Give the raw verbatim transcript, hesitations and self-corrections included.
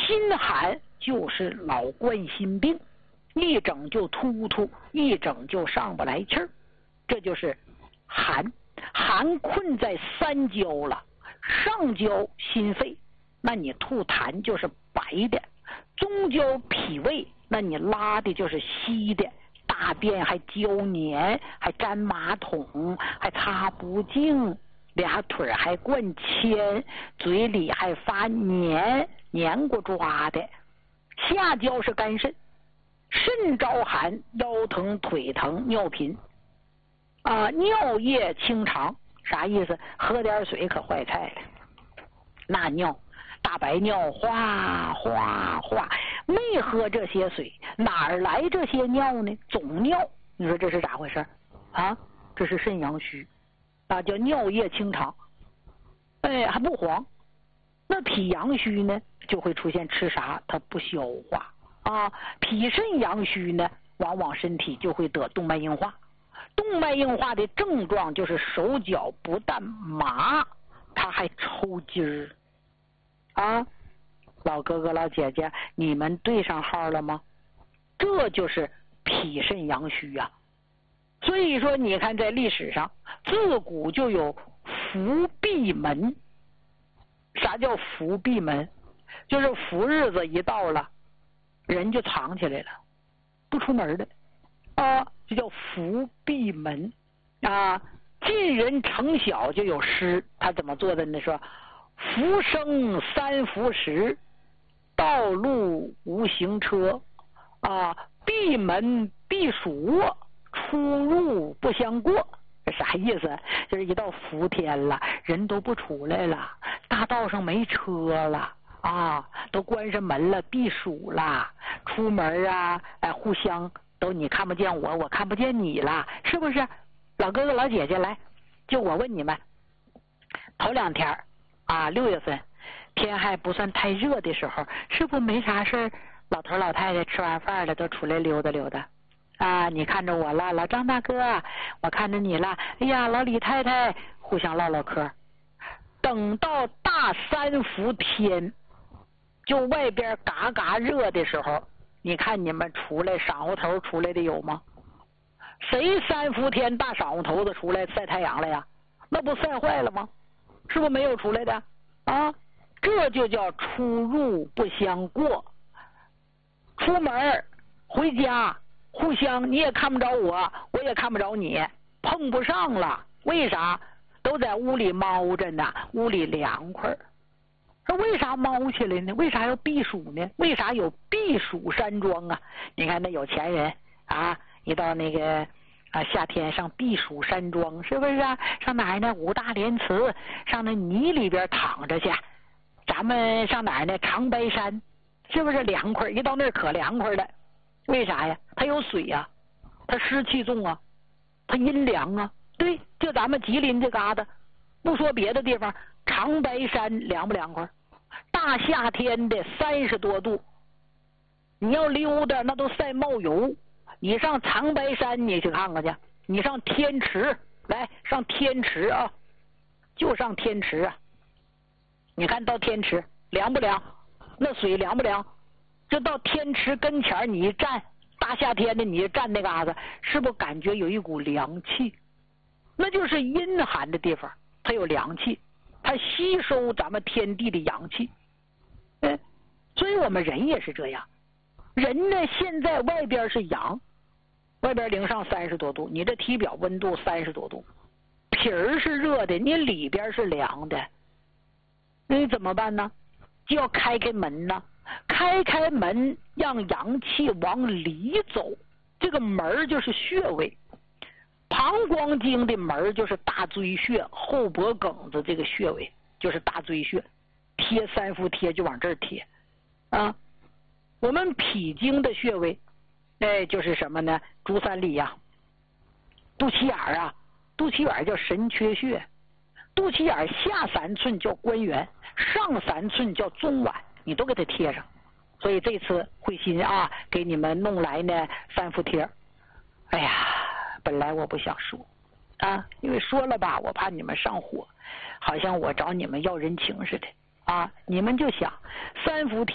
心寒就是老冠心病，一整就突突，一整就上不来气儿，这就是寒。寒困在三焦了，上焦心肺，那你吐痰就是白的；中焦脾胃，那你拉的就是稀的。大便还胶黏，还粘马桶，还擦不净，俩腿还灌铅，嘴里还发黏黏咕抓的。下焦是肝肾，肾着寒，腰疼腿疼，尿频啊，尿液清长，啥意思？喝点水可坏菜了，那尿大白尿哗哗哗，没喝这些水，哪儿来这些尿呢？总尿，你说这是咋回事啊？这是肾阳虚啊，叫尿液清长，哎，还不黄。那脾阳虚呢，就会出现吃啥它不消化啊。脾肾阳虚呢，往往身体就会得动脉硬化。动脉硬化的症状就是手脚不但麻，它还抽筋儿啊。老哥哥老姐姐，你们对上号了吗？这就是脾肾阳虚啊。所以说你看在历史上自古就有伏闭门。啥叫伏闭门？就是伏日子一到了，人就藏起来了，不出门的啊，这叫伏闭门啊。晋人程晓就有诗，他怎么做的呢？说浮生三伏时，道路无行车啊，闭门闭鼠卧，出入不相过。这啥意思？就是一到伏天了，人都不出来了，大道上没车了啊，都关上门了，避暑了，出门啊，哎，互相都你看不见我，我看不见你了，是不是？老哥哥老姐姐来，就我问你们，头两天啊，六月份天还不算太热的时候，是不是没啥事儿？老头老太太吃完饭了，都出来溜达溜达。啊，你看着我了，老张大哥，我看着你了。哎呀，老李太太，互相唠唠嗑。等到大三伏天，就外边嘎嘎热的时候，你看你们出来晌午头出来的有吗？谁三伏天大晌午头子出来晒太阳了呀？那不晒坏了吗？是不是没有出来的啊？这就叫出入不相过。出门回家。互相你也看不着我，我也看不着你，碰不上了。为啥？都在屋里猫着呢，屋里凉快。那为啥猫起来呢？为啥要避暑呢？为啥有避暑山庄啊？你看那有钱人啊，一到那个啊夏天上避暑山庄，是不是啊？上哪儿呢？五大连池，上那泥里边躺着去。咱们上哪儿呢？长白山，是不是凉快？一到那儿可凉快了。为啥呀？它有水呀、啊，它湿气重啊，它阴凉啊。对，就咱们吉林这嘎达，不说别的地方，长白山凉不凉快？大夏天的三十多度，你要溜达那都晒冒油。你上长白山你去看看去，你上天池来，上天池啊，就上天池啊。你看到天池凉不凉？那水凉不凉？就到天池跟前你一站，大夏天的你一站那嘎子，是不是感觉有一股凉气？那就是阴寒的地方，它有凉气，它吸收咱们天地的阳气。嗯，所以我们人也是这样。人呢，现在外边是阳，外边零上三十多度，你这体表温度三十多度，皮儿是热的，你里边是凉的，那你怎么办呢？就要开开门呢。开开门，让阳气往里走。这个门就是穴位，膀胱经的门就是大椎穴，后脖梗子这个穴位就是大椎穴，贴三伏贴就往这儿贴啊。我们脾经的穴位，哎，就是什么呢？足三里呀、啊，肚脐眼啊，肚脐眼叫神阙穴，肚脐眼下三寸叫关元，上三寸叫中脘。你都给它贴上，所以这次慧心啊，给你们弄来呢三伏贴。哎呀，本来我不想说啊，因为说了吧，我怕你们上火，好像我找你们要人情似的啊。你们就想三伏贴。